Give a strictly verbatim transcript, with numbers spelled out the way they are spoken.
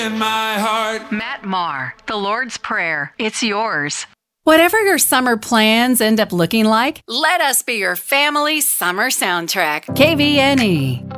in my heart. Matt Maher, The Lord's Prayer. It's yours. Whatever your summer plans end up looking like, let us be your family summer soundtrack. K V N E.